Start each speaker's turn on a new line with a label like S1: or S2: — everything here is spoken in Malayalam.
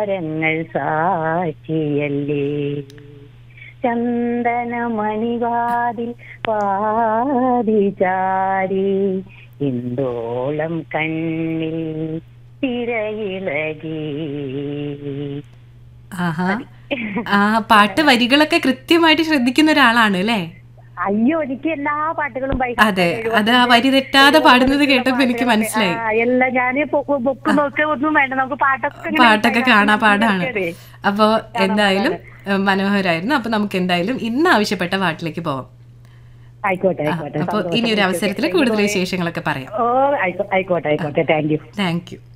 S1: താരങ്ങൾ സാക്ഷിയല്ലേ, ചന്ദനമണിവാതിൽ പാതിചാരി ഇന്ദോളം കണ്ണിൽ തിരയിളകി.
S2: ആഹാ, ആ പാട്ട് വരികളൊക്കെ കൃത്യമായിട്ട് ശ്രദ്ധിക്കുന്ന ഒരാളാണ് അല്ലേ?
S1: അയ്യോ, എനിക്ക് എല്ലാ പാട്ടുകളും
S2: അതെ, അത് ആ വരി തെറ്റാതെ പാടുന്നത് കേട്ടപ്പോ എനിക്ക് മനസ്സിലായി.
S1: എല്ലാം ഞാൻ ബുക്ക് നോക്കുക ഒന്നും വേണ്ട, നമുക്ക്
S2: പാട്ടൊക്കെ കാണാ പാടാണ്. അപ്പോ എന്തായാലും മനോഹരായിരുന്നു. അപ്പൊ നമുക്ക് എന്തായാലും ഇന്ന് ആവശ്യപ്പെട്ട പാട്ടിലേക്ക് പോവാം.
S1: ആയിക്കോട്ടെ.
S2: അപ്പൊ ഇനി ഒരു അവസരത്തിൽ കൂടുതൽ വിശേഷങ്ങളൊക്കെ പറയാം.
S1: ആയിക്കോട്ടെ. Thank you.